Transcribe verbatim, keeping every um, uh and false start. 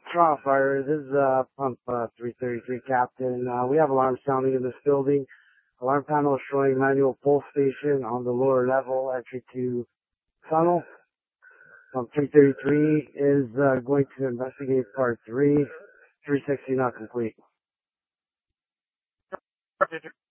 Toronto Fire, this is uh, Pump uh, three thirty-three Captain. Uh, we have alarm sounding in this building. Alarm panel showing manual pull station on the lower level, entry to tunnel. Pump three thirty-three is uh, going to investigate part three. three sixty not complete.